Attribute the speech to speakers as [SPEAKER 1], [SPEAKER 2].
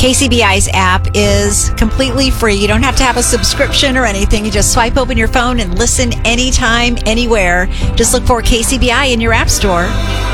[SPEAKER 1] KCBI's app is completely free. You don't have to have a subscription or anything. You just swipe open your phone and listen anytime, anywhere. Just look for KCBI in your app store.